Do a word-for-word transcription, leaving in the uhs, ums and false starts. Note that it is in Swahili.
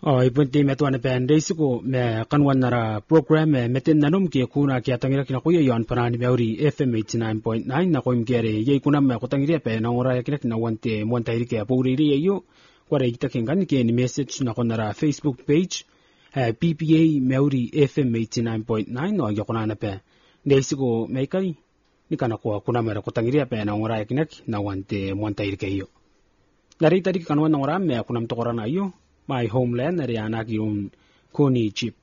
Oh, ipunti me tuan pen desiku me kanwan nara program me metin nanum ke kuna ke atangira kina kuya yon panani meuri F M eighty-nine point nine na koim kere ye kuna me kutangira pe na ora kina kina wante monta iri ke apuri iri yo kwara kita kingan ke ni message na konara Facebook page uh, P P A meuri F M eighty-nine point nine no ya kuna na pe desiku me kai ni kana ko kuna me kutangira pe na ora kina na wante monta iri ke yo dari tadi kanwan na ora me kuna mtokora na yo my homeland na riana ki un kuni chip